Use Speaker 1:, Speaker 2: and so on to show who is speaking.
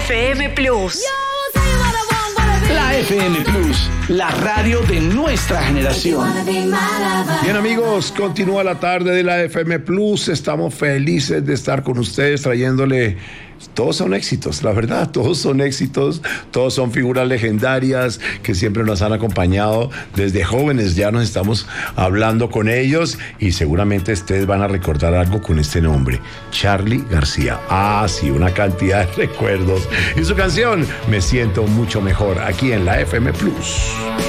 Speaker 1: FM Plus.
Speaker 2: La FM Plus, la radio de nuestra generación.
Speaker 3: Bien, amigos, continúa la tarde de la FM Plus. Estamos felices de estar con ustedes trayéndole. Todos son éxitos, la verdad, todos son éxitos, todos son figuras legendarias que siempre nos han acompañado desde jóvenes. Ya nos estamos hablando con ellos y seguramente ustedes van a recordar algo con este nombre, Charly García. Ah, sí, una cantidad de recuerdos. Y su canción, Me Siento Mucho Mejor, aquí en la FM Plus.